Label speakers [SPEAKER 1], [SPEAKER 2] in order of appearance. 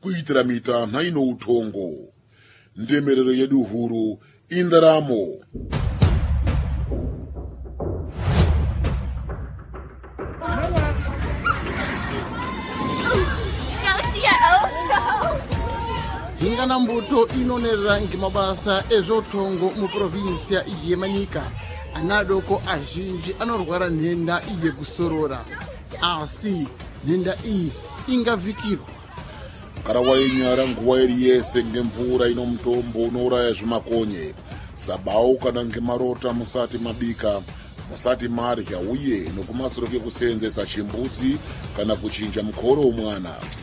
[SPEAKER 1] kuitira mitanha ino uthongo. Ndemerero yedu huru indaramo.
[SPEAKER 2] Hingana mbuto inonerera ngimabasa ezvothongo mu provincia yeManyika. Anadoko azhinji anorwara nhenda yekusorora. Asi nhenda iyi ingavikirwa.
[SPEAKER 1] Kana wainyara nguwa yese ngemvura ino mutombo unouraya zvimakonye. Sabau kana ngemarota musati mabika, musati marya uye nokumasoro kekuseenzesa chimbudzi kana kuchinja mukoro womwana.